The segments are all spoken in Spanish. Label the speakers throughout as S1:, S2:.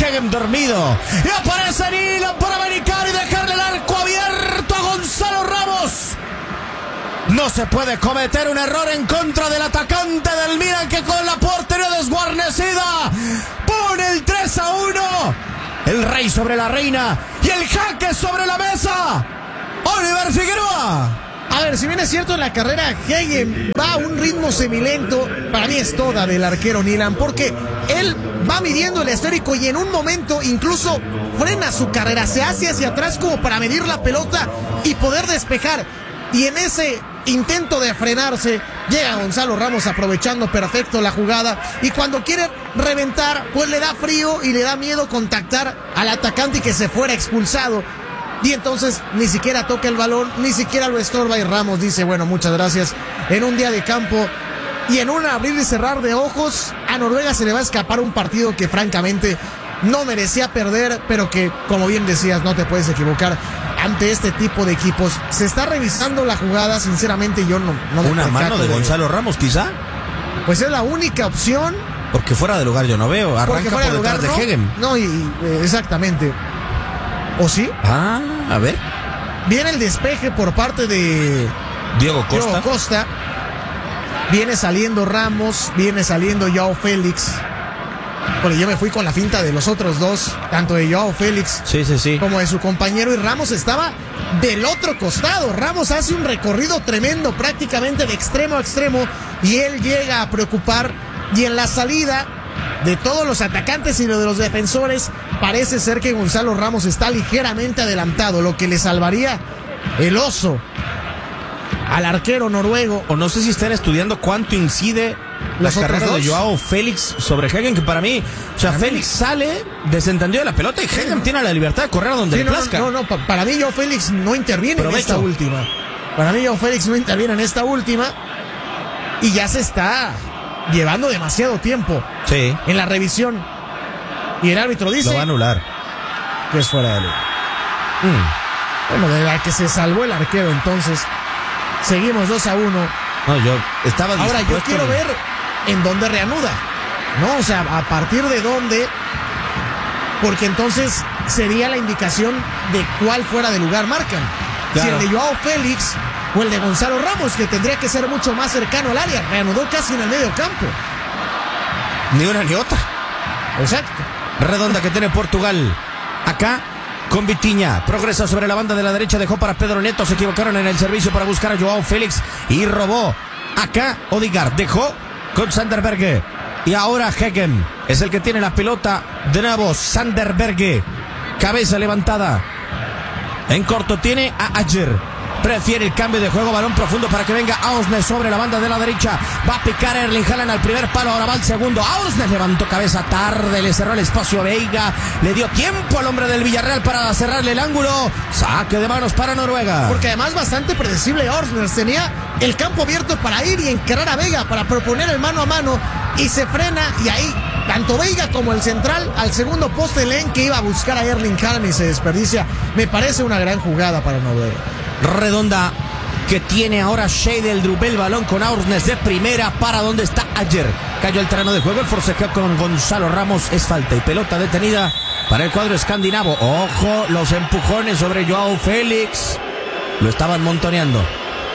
S1: Hegem dormido. Y aparece Nilan para brincar y dejarle el arco abierto a Gonzalo Ramos. No se puede cometer un error en contra del atacante del Milan, que con la portería desguarnecida pone el 3-1. El rey sobre la reina y el jaque sobre la mesa. Oliver Figueroa.
S2: A ver, si bien es cierto, en la carrera Hegem va a un ritmo semilento, para mí es toda del arquero Nilan, porque él va midiendo el esférico y en un momento incluso frena su carrera, se hace hacia atrás como para medir la pelota y poder despejar. Y en ese intento de frenarse, llega Gonzalo Ramos aprovechando perfecto la jugada, y cuando quiere reventar, pues le da frío y le da miedo contactar al atacante y que se fuera expulsado. Y entonces ni siquiera toca el balón, ni siquiera lo estorba, y Ramos dice, bueno, muchas gracias. En un día de campo y en un abrir y cerrar de ojos, a Noruega se le va a escapar un partido que francamente no merecía perder, pero que, como bien decías, no te puedes equivocar ante este tipo de equipos. Se está revisando la jugada, sinceramente yo no me
S1: Una mano de Gonzalo Ramos, quizá.
S2: Pues es la única opción.
S1: Porque fuera de lugar yo no veo. Arranca por detrás de Hegem.
S2: No, exactamente. ¿O sí?
S1: Ah, a ver.
S2: Viene el despeje por parte de
S1: Diego Costa.
S2: Viene saliendo Ramos, viene saliendo Joao Félix. Bueno, yo me fui con la finta de los otros dos, tanto de Joao Félix como de su compañero, y Ramos estaba del otro costado. Ramos hace un recorrido tremendo, prácticamente de extremo a extremo, y él llega a preocupar, y en la salida de todos los atacantes y de los defensores, parece ser que Gonzalo Ramos está ligeramente adelantado, lo que le salvaría el oso al arquero noruego.
S1: O no sé si están estudiando cuánto incide la carrera de Joao Félix sobre Hegem, que para mí, o sea, Félix sale desentendido de la pelota y Hegem tiene la libertad de correr a donde le plazca.
S2: Para mí Joao Félix no interviene en esta última. Para mí Joao Félix no interviene en esta última, y ya se está llevando demasiado tiempo en la revisión, y el árbitro dice
S1: lo va a anular,
S2: que es fuera de lugar. Bueno, de la que se salvó el arquero. Entonces seguimos 2-1.
S1: No, yo estaba dispuesto.
S2: Ahora yo quiero ver en dónde reanuda, ¿no? O sea, a partir de dónde, porque entonces sería la indicación de cuál fuera de lugar marcan. Claro. Si el de Joao Félix o el de Gonzalo Ramos, que tendría que ser mucho más cercano al área. Reanudó casi en el medio campo.
S1: Ni una ni otra.
S2: Exacto.
S1: Redonda que tiene Portugal. Acá con Vitinha. Progresa sobre la banda de la derecha. Dejó para Pedro Neto. Se equivocaron en el servicio para buscar a Joao Félix. Y robó. Acá Odegaard. Dejó con Sander Berge. Y ahora Hegem es el que tiene la pelota. De nuevo Sander Berge. Cabeza levantada. En corto tiene a Ajer. Prefiere el cambio de juego, balón profundo para que venga Ausnes sobre la banda de la derecha. Va a picar Erling Haaland al primer palo, ahora va al segundo. Ausnes levantó cabeza tarde, le cerró el espacio a Veiga. Le dio tiempo al hombre del Villarreal para cerrarle el ángulo. Saque de manos para Noruega.
S2: Porque además bastante predecible Ausnes. Tenía el campo abierto para ir y encarar a Veiga, para proponer el mano a mano. Y se frena, y ahí tanto Veiga como el central al segundo poste leen que iba a buscar a Erling Haaland y se desperdicia. Me parece una gran jugada para Noruega.
S1: Redonda que tiene ahora Scheidel-Drupe, el balón con Ausnes de primera para donde está Ajer. Cayó el terreno de juego, el forcejeo con Gonzalo Ramos, es falta y pelota detenida para el cuadro escandinavo. Ojo, los empujones sobre Joao Félix, lo estaban montoneando.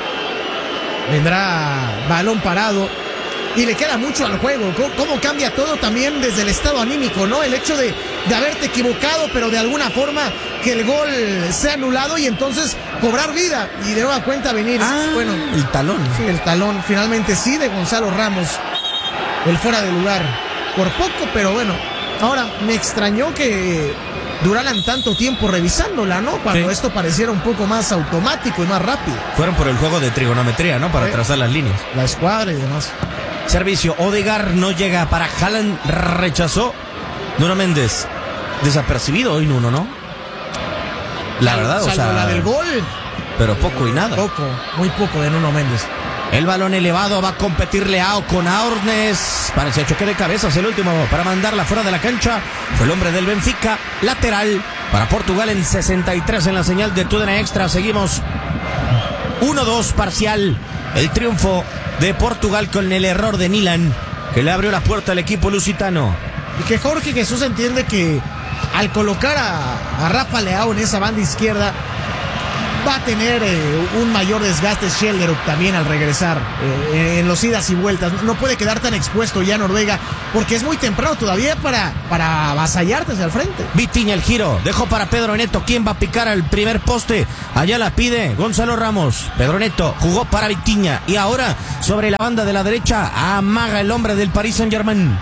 S2: Vendrá balón parado y le queda mucho al juego. ¿Cómo cambia todo también desde el estado anímico, ¿no? El hecho de haberte equivocado, pero de alguna forma que el gol sea anulado y entonces cobrar vida y de nueva cuenta venir.
S1: Bueno, el talón.
S2: Sí, el talón. Finalmente sí, de Gonzalo Ramos. El fuera de lugar. Por poco, pero bueno. Ahora, me extrañó que duraran tanto tiempo revisándola, ¿no? Cuando esto pareciera un poco más automático y más rápido.
S1: Fueron por el juego de trigonometría, ¿no? Para trazar las líneas.
S2: La escuadra y demás.
S1: Servicio, Odegaard no llega para Haaland, rechazó. Nuno Méndez, desapercibido hoy Nuno, ¿no? La verdad, o sea,
S2: la del gol.
S1: Pero poco y nada.
S2: Muy poco de Nuno Méndez.
S1: El balón elevado va a competir Leao con Ausnes. Parece choque de cabezas el último para mandarla fuera de la cancha. Fue el hombre del Benfica. Lateral para Portugal en 63 en la señal de Tudena Extra. Seguimos 1-2 parcial. El triunfo de Portugal con el error de Nilan, que le abrió la puerta al equipo lusitano.
S2: Y que Jorge Jesús entiende que al colocar a Rafa Leao en esa banda izquierda, va a tener un mayor desgaste Schelderup también al regresar en los idas y vueltas. No puede quedar tan expuesto ya Noruega, porque es muy temprano todavía para avasallarte hacia el frente.
S1: Vitinha el giro, dejó para Pedro Neto. ¿Quién va a picar al primer poste? Allá la pide Gonzalo Ramos. Pedro Neto jugó para Vitinha y ahora sobre la banda de la derecha amaga el hombre del Paris Saint-Germain.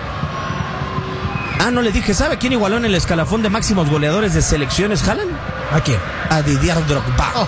S1: No le dije, ¿sabe quién igualó en el escalafón de máximos goleadores de selecciones, Haaland?
S2: ¿A quién?
S1: A Didier Drogba.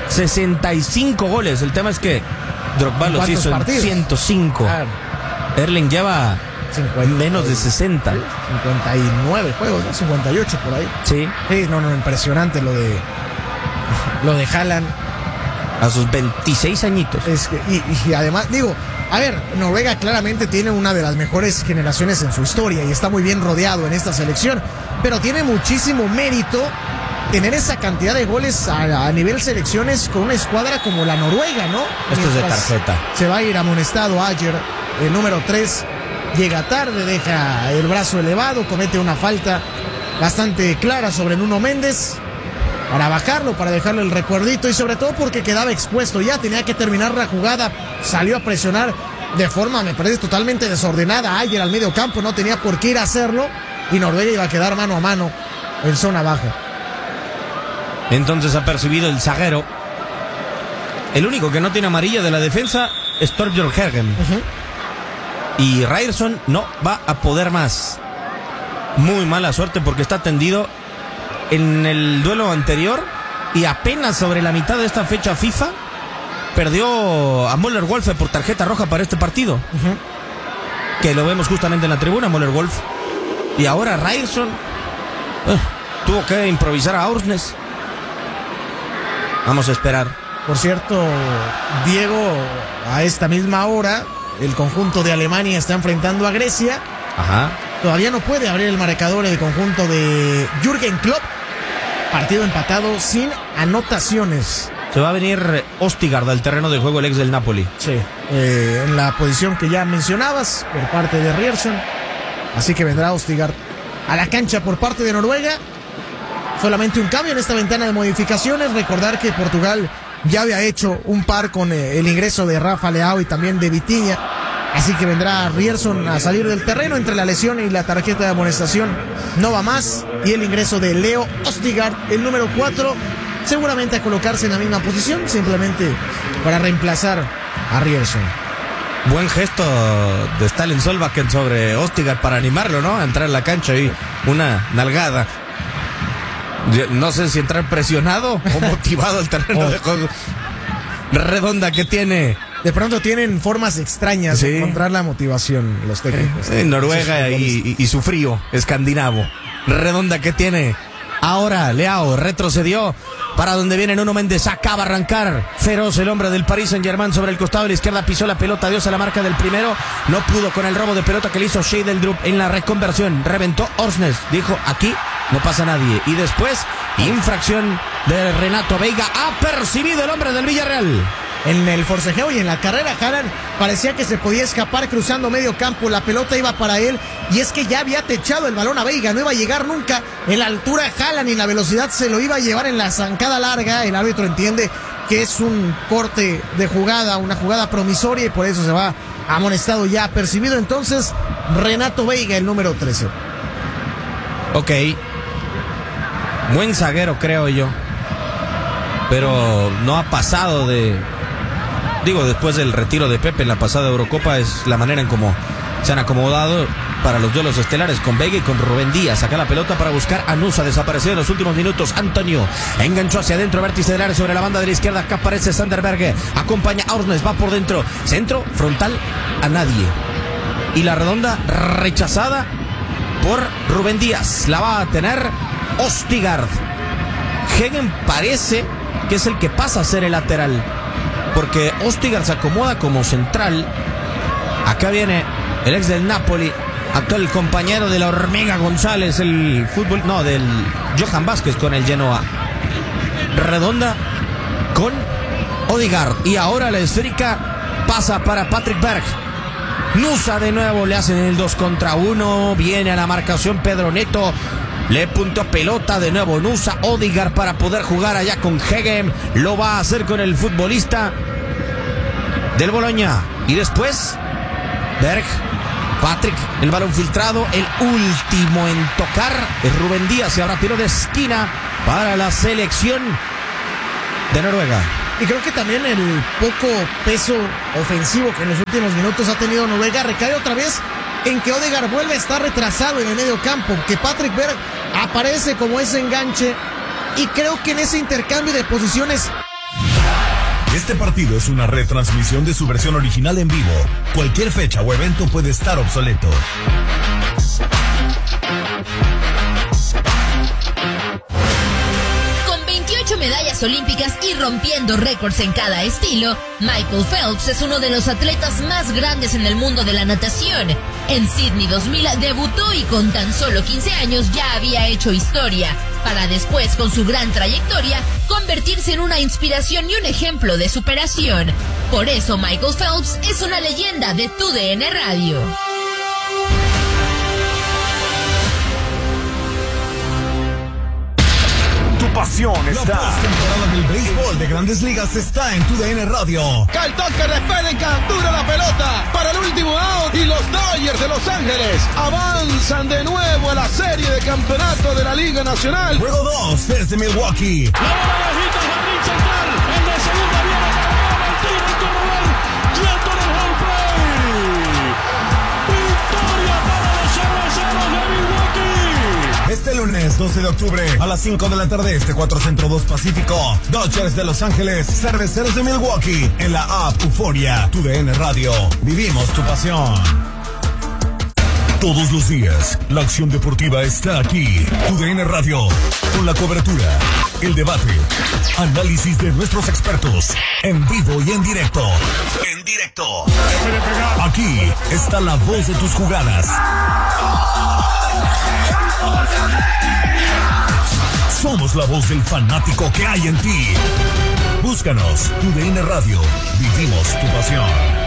S1: 65 goles. El tema es que Drogba los hizo
S2: partidos?
S1: en 105.
S2: Claro.
S1: Erling lleva
S2: 50,
S1: menos de 60.
S2: 59 juegos, ¿no? 58 por ahí.
S1: Sí.
S2: Sí, no, impresionante lo de Haaland.
S1: A sus 26 añitos.
S2: Es que, y además, digo, a ver, Noruega claramente tiene una de las mejores generaciones en su historia y está muy bien rodeado en esta selección, pero tiene muchísimo mérito tener esa cantidad de goles a nivel selecciones con una escuadra como la Noruega, ¿no?
S1: Esto es de tarjeta.
S2: Se va a ir amonestado Ayer, el número 3, llega tarde, deja el brazo elevado, comete una falta bastante clara sobre Nuno Méndez, para bajarlo, para dejarle el recuerdito y sobre todo porque quedaba expuesto, ya tenía que terminar la jugada, salió a presionar de forma, me parece, totalmente desordenada Ayer al medio campo, no tenía por qué ir a hacerlo y Noruega iba a quedar mano a mano en zona baja.
S1: Entonces ha percibido el zaguero. El único que no tiene amarilla de la defensa es Torbjörn Hergen. Y Ryerson no va a poder más. Muy mala suerte porque está tendido en el duelo anterior y apenas sobre la mitad de esta fecha FIFA perdió a Müller-Wolfe por tarjeta roja para este partido. Que lo vemos justamente en la tribuna, Müller-Wolfe. Y ahora Ryerson tuvo que improvisar a Aursnes. Vamos a esperar.
S2: Por cierto, Diego, a esta misma hora, el conjunto de Alemania está enfrentando a Grecia.
S1: Ajá.
S2: Todavía no puede abrir el marcador el conjunto de Jürgen Klopp. Partido empatado sin anotaciones.
S1: Se va a venir Østigård al terreno de juego, el ex del Napoli.
S2: Sí. En la posición que ya mencionabas por parte de Ryerson. Así que vendrá Østigård a la cancha por parte de Noruega. Solamente un cambio en esta ventana de modificaciones. Recordar que Portugal ya había hecho un par con el ingreso de Rafa Leao y también de Vitinha. Así que vendrá Ryerson a salir del terreno entre la lesión y la tarjeta de amonestación. No va más. Y el ingreso de Leo Østigård, el número 4, seguramente a colocarse en la misma posición, simplemente para reemplazar a Ryerson.
S1: Buen gesto de Stalin Solbakken sobre Østigård para animarlo, ¿no? A entrar a la cancha y una nalgada. No sé si entrar presionado o motivado al terreno de juego. Redonda que tiene.
S2: De pronto tienen formas extrañas de encontrar la motivación los técnicos.
S1: Noruega y su frío escandinavo. Redonda que tiene. Ahora Leao retrocedió para donde viene Nuno Méndez. Acaba a arrancar feroz el hombre del Paris Saint-Germain sobre el costado de la izquierda. Pisó la pelota, dio a la marca del primero. No pudo con el robo de pelota que le hizo Schelderup en la reconversión. Reventó Aursnes. Dijo, aquí no pasa nadie. Y después, infracción de Renato Veiga. Ha percibido el hombre del Villarreal.
S2: En el forcejeo y en la carrera, Haaland parecía que se podía escapar cruzando medio campo. La pelota iba para él y es que ya había techado el balón a Veiga. No iba a llegar nunca en la altura Haaland y la velocidad se lo iba a llevar en la zancada larga. El árbitro entiende que es un corte de jugada, una jugada promisoria y por eso se va amonestado ya percibido. Entonces, Renato Veiga, el número 13.
S1: Ok. Buen zaguero, creo yo. Pero no ha pasado de... Digo, después del retiro de Pepe en la pasada Eurocopa, es la manera en cómo se han acomodado para los duelos estelares con Veiga y con Rubén Díaz. Saca la pelota para buscar a Nusa, desaparecido en los últimos minutos. Antonio enganchó hacia adentro, vértice del área sobre la banda de la izquierda. Acá aparece Sanderberg, acompaña a Aursnes, va por dentro. Centro, frontal, a nadie. Y la redonda rechazada por Rubén Díaz. La va a tener Østigård. Hegen parece que es el que pasa a ser el lateral, porque Østigård se acomoda como central. Acá viene el ex del Napoli, actual compañero de la Hormiga González, el fútbol, no, del Johan Vázquez con el Genoa. Redonda con Ødegaard. Y ahora la esférica pasa para Patrick Berg. Nusa de nuevo, le hacen el 2 contra 1. Viene a la marcación Pedro Neto. Le puntó pelota de nuevo Nusa Odegaard para poder jugar allá con Hegem. Lo va a hacer con el futbolista del Bologna. Y después, Berg, Patrick, el balón filtrado, el último en tocar es Rubén Díaz y ahora tiro de esquina para la selección de Noruega.
S2: Y creo que también el poco peso ofensivo que en los últimos minutos ha tenido Noruega recae otra vez en que Odegaard vuelve a estar retrasado en el medio campo, que Patrick Berg aparece como ese enganche y creo que en ese intercambio de posiciones.
S3: Este partido es una retransmisión de su versión original en vivo. Cualquier fecha o evento puede estar obsoleto.
S4: Con 28 medallas olímpicas y rompiendo récords en cada estilo, Michael Phelps es uno de los atletas más grandes en el mundo de la natación. En Sydney 2000 debutó y con tan solo 15 años ya había hecho historia, para después, con su gran trayectoria, convertirse en una inspiración y un ejemplo de superación. Por eso Michael Phelps es una leyenda de TUDN Radio.
S3: Pasión está. La postemporada del béisbol de Grandes Ligas está en TUDN Radio.
S5: El toque de Pelican, dura la pelota para el último out y los Dodgers de Los Ángeles avanzan de nuevo a la serie de campeonato de la Liga Nacional.
S3: Juego 2 desde Milwaukee.
S6: La bola bajita, jardín central, el de segunda viene para Martín, el corredor, quieto en el home play. Victoria para los cerveceros de Milwaukee.
S3: Este lunes 12 de octubre a las 5 de la tarde, 4 Centro 2 Pacífico, Dodgers de Los Ángeles, Cerveceros de Milwaukee, en la app Euforia, TUDN Radio. Vivimos tu pasión. Todos los días, la acción deportiva está aquí. TUDN Radio, con la cobertura, el debate, análisis de nuestros expertos, en vivo y en directo. En directo. Aquí está la voz de tus jugadas. Somos la voz del fanático que hay en ti. Búscanos, TUDN Radio. Vivimos tu pasión.